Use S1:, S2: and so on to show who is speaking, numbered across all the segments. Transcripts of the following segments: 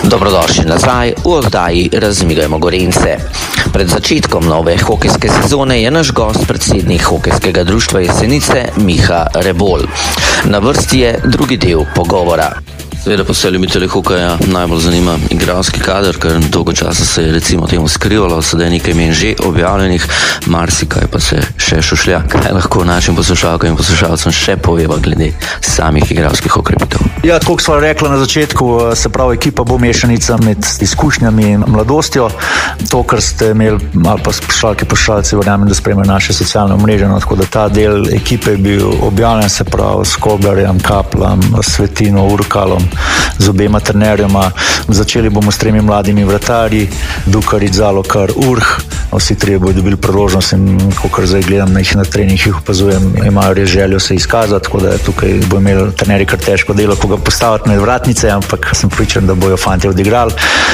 S1: Dobrodošli nazaj v oddaji Razmigajmo Gorenjce. Pred začetkom nove hokejske sezone je naš gost predsednik Hokejskega društva Jesenice Miha Rebolj. Na vrsti je drugi del pogovora.
S2: Seveda pa se ljubitelje hokeja najbolj zanima igralski kader, ker dolgo časa se je recimo temu skrivalo, sedaj nekaj imen že objavljenih, marsikaj pa se še šušlja. Kaj lahko našim poslušalkam in poslušalcem še poveva glede samih igralskih okrepitev?
S3: Ja, tako sva rekla na začetku, se pravi, ekipa bo mešanica med izkušnjami in mladostjo. To, kar ste imeli, ali pa poslušalci, verjamem, da spremljajo naše socialne omrežje, no, tako da ta del ekipe je bil objavljen, se pravi, s Koblarjem, Kaplom, Svetino, Urkalom, z obema trenerjama. Začeli bomo s 3 mladimi vratarji, Dukarič, Zalokar, Urh. Vsi trije bodo dobili priložnost in kakor zdaj gledam na jih na treningih, opazujem, imajo res željo se izkazati, tako da tukaj bo imeli trenerji kar težko delo, ko ga postaviti med vratnice, ampak sem pričan, da bojo fantje odigrali.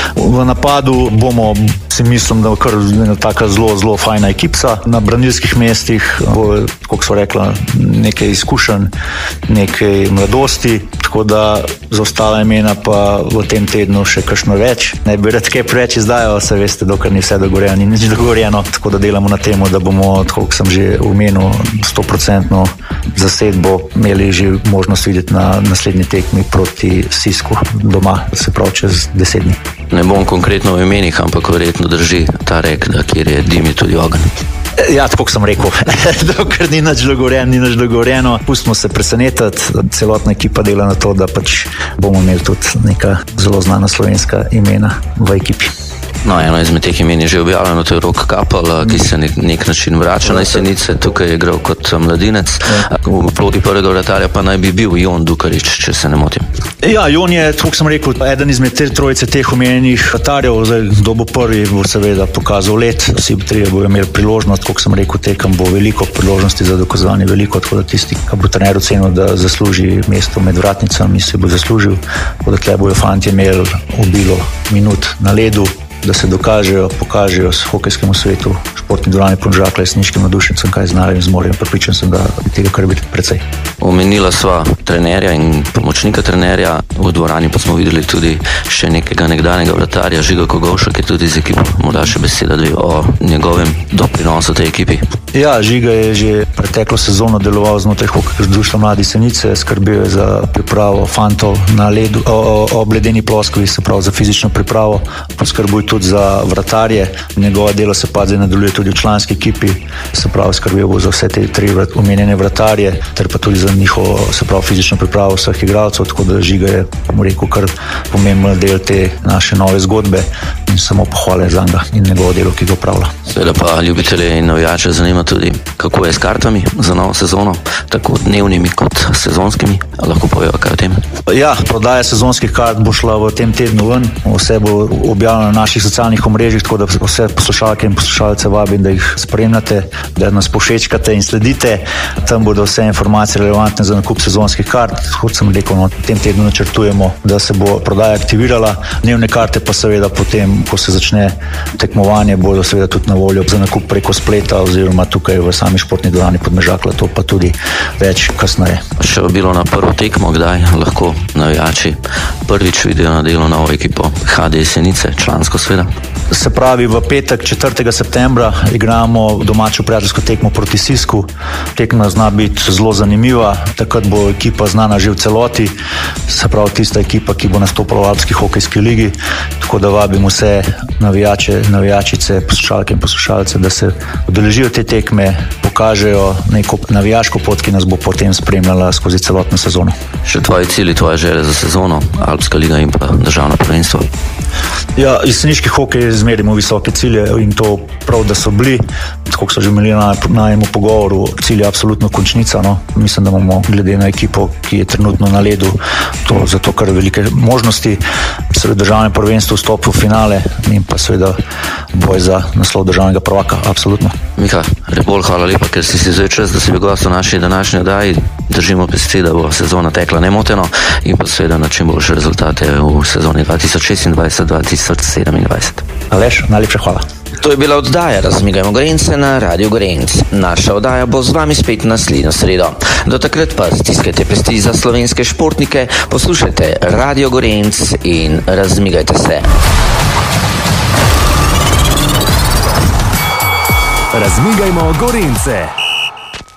S3: V napadu bomo, si mislim, da kar taka zelo fajna ekipa. Na branilskih mestih bo, kot so rekla, nekaj izkušenj, nekaj mladosti, tako da za ostala imena pa v tem tednu še kakšno več. Ne bi rad kaj preveč izdajal, se veste, dokler ni vse dogovorjeno, ni nič dogovorjeno, tako da delamo na temu, da bomo, tako kot sem že omenil, 100% zasedbo imeli že možnost videti na naslednji tekmi proti Sisku doma, se pravi čez 10 dni.
S2: Ne bom konkretno v imenih, ampak verjetno drži ta rek, da kjer je dim, je tudi ogenj.
S3: Ja, tako sem rekel, dokler ni nič dogovorjeno, pustimo se presenetiti, celotna ekipa dela na to, da pač bomo imeli tudi neka zelo znana slovenska imena v ekipi.
S2: No, eno izmed teh imen je že objavljeno, to je Rok Kapl, ki se nek način vrača na Jesenice, tukaj je igral kot mladinec. V vlogi prvega vratarja pa naj bi bil Jon Dukarič, če se ne motim.
S3: Ja, Jon je, tako sem rekel, eden izmed trojice teh omenjenih vratarjev, zdaj kdo bo prvi, bo seveda pokazal let, vsi trije bojo imeli priložnost, kot sem rekel, tekem bo veliko priložnosti za dokazovanje, veliko, tako da tisti, ki bo trener ocenil, da zasluži mesto med vratnicami, se bo zaslužil, tako da tle bojo fantje imeli obilo minut na ledu, da se dokažejo, pokažejo s hokejskemu svetu, športni dvorani Podmežakla, jeseniškim navdušencem, kaj znajo in zmorejo. Pripričan sem, da bi tega kar biti precej.
S2: Omenila sva trenerja in pomočnika trenerja, v dvorani pa smo videli tudi še nekega nekdanjega vratarja, Žiga Kogovša, ki je tudi z ekipo. Morda še beseda dve o njegovem doprinosu tej ekipi.
S3: Ja, Žiga je že preteklo sezono deloval znotraj Hokejskega društva Mlade Jesenice, skrbel je za pripravo fantov na ledu, ob ledeni ploskvi, se pravi za fizično pripravo, poskrbuje tudi za vratarje. Njegovo delo se pa zdaj nadaljuje tudi v članski ekipi, se pravi skrbel bo za vse te 3 omenjene vratarje, ter pa tudi za njihovo, se pravi fizično pripravo vseh igralcev, tako da Žiga je, bomo rekel, kar pomemben del te naše nove zgodbe in samo pohvale za njega in njegovo delo, ki ga opravlja.
S2: Seveda pa ljubitelje in navijače zanima tudi, kako je s kartami za novo sezono, tako dnevnimi kot sezonskimi. Lahko poveva kaj o tem?
S3: Ja, prodaja sezonskih kart bo šla v tem tednu ven, vse bo objavljeno na naših socialnih omrežjih, tako da vse poslušalke in poslušalce vabim, da jih spremljate, da nas povšečkate in sledite. Tam bodo vse informacije relevantne za nakup sezonskih kart. Kot sem rekel, v tem tednu načrtujemo, da se bo prodaja aktivirala. Dnevne karte pa seveda potem, ko se začne tekmovanje, bodo seveda tudi na voljo za nakup preko spleta oziroma tukaj v sami športni dvorani Podmežakla, to pa tudi več kasneje.
S2: Še bilo na prvo tekmo, kdaj lahko navijači prvič vidijo na delu novo ekipo HD Jesenice, člansko sveda?
S3: Se pravi, v petek 4. septembra igramo domačo prijateljsko tekmo proti Sisku. Tekma zna biti zelo zanimiva, takrat bo ekipa znana že v celoti, se pravi tista ekipa, ki bo nastopala v Alpski hokejski ligi, tako da vabimo vse navijače, navijačice, poslušalke in poslušalce, da se udeležijo te tekme, pokažejo neko navijaško pot, ki nas bo potem spremljala skozi celotno sezono.
S2: Še tvoji cilji, tvoje želje za sezono, Alpska liga in pa državno prvenstvo?
S3: Ja, jeseniški hokej zmerimo visoke cilje in to prav, da so bili, tako so že imeli na enem pogovoru, cilj je absolutno končnica, no. Mislim, da imamo glede na ekipo, ki je trenutno na ledu, to zato kar velike možnosti, seveda državne prvenstvo, vstop v finale in pa seveda boj za naslov državnega prvaka, absolutno.
S2: Miha Rebolj, hvala lepa, ker si vzel čas, da si bil gost v naši današnji oddaji. Držimo pesti, da bo sezona tekla nemoteno in pa seveda na čim boljše rezultate v sezoni 2026-2027.
S3: Aleš, najlepša hvala.
S1: To je bila oddaja Razmigajmo Gorenjce na Radio Gorenc. Naša oddaja bo z vami spet naslednjo sredo. Do takrat pa stiskajte pesti za slovenske športnike, poslušajte Radio Gorenc in razmigajte se.
S4: Razmigajmo Gorenjce.